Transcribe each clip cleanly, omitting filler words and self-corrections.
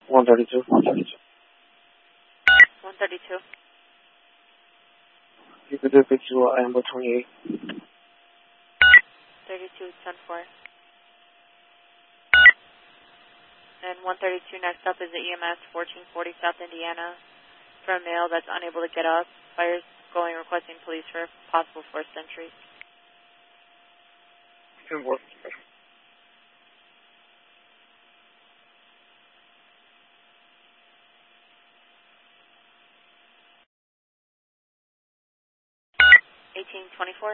132. 132. You could do it to Amber 28. 32, 10-4. And 132 next up is the EMS 1440 South Indiana for a male that's unable to get up. Fires going requesting police for possible forced entry. 10-4. $18.24.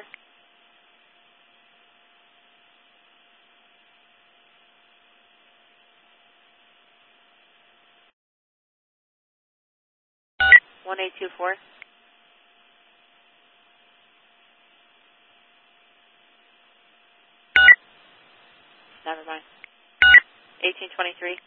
$1824. Never mind. 1823.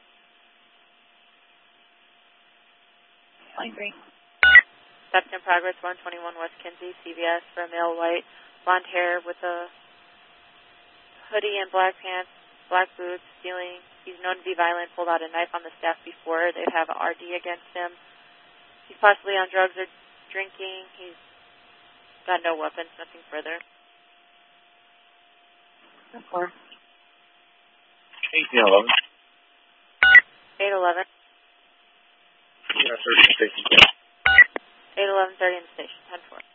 23. Theft in progress, 121 West Kinsey, CVS for a male, white, blonde hair with a hoodie and black pants, black boots, stealing. He's known to be violent, pulled out a knife on the staff before. They have an RD against him. He's possibly on drugs or drinking. He's got no weapons, nothing further. 4. 1811. 811. Yeah, 30 in the station. 811, 30 in the station, 10-4.